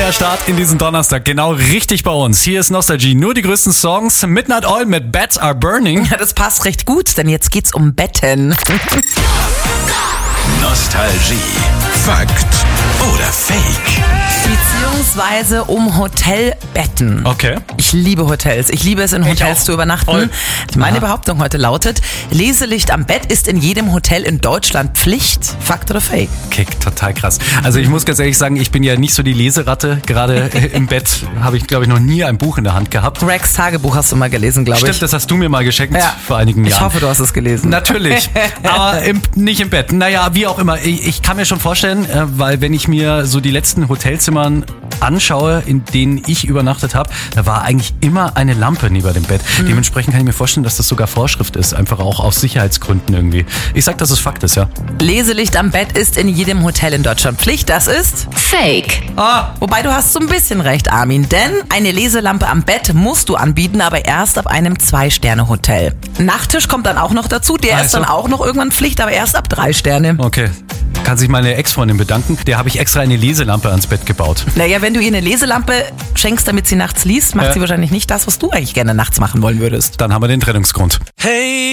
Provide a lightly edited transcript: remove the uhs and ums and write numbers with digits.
Neuer Start in diesen Donnerstag, genau richtig bei uns. Hier ist Nostalgie, nur die größten Songs. Midnight Oil mit Beds Are Burning. Ja, das passt recht gut, denn jetzt geht's um Betten. Nostalgie. Fakt oder Fake? Beziehungsweise um Hotelbetten. Okay. Ich liebe Hotels. Ich liebe es, in Hotels zu übernachten. Voll. Meine Behauptung heute lautet, Leselicht am Bett ist in jedem Hotel in Deutschland Pflicht. Fakt oder Fake? Kick, total krass. Also ich muss ganz ehrlich sagen, ich bin ja nicht so die Leseratte. Gerade im Bett habe ich, glaube ich, noch nie ein Buch in der Hand gehabt. Rex Tagebuch hast du mal gelesen, glaube ich. Stimmt, das hast du mir mal geschenkt vor einigen Jahren. Ich hoffe, du hast es gelesen. Natürlich, aber nicht im Bett. Naja, wie auch immer. Ich kann mir schon vorstellen, weil wenn ich mir so die letzten Hotelzimmern anschaue, in denen ich übernachtet habe, da war eigentlich immer eine Lampe neben dem Bett. Dementsprechend kann ich mir vorstellen, dass das sogar Vorschrift ist, einfach auch aus Sicherheitsgründen irgendwie. Ich sag, dass es Fakt ist, ja. Leselicht am Bett ist in jedem Hotel in Deutschland Pflicht. Das ist Fake. Wobei du hast so ein bisschen recht, Armin, denn eine Leselampe am Bett musst du anbieten, aber erst ab einem 2-Sterne-Hotel. Nachttisch kommt dann auch noch dazu, der ist dann auch noch irgendwann Pflicht, aber erst ab 3 Sterne. Okay. Kann sich meine Ex-Freundin bedanken. Der habe ich extra eine Leselampe ans Bett gebaut. Naja, wenn du ihr eine Leselampe schenkst, damit sie nachts liest, macht sie wahrscheinlich nicht das, was du eigentlich gerne nachts machen wollen würdest. Dann haben wir den Trennungsgrund. Hey!